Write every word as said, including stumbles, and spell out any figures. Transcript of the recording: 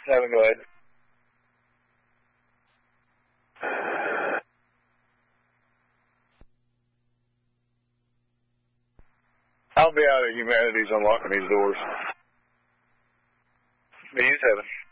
Seven, go ahead. I'll be out of Humanities unlocking these doors. Me, seven.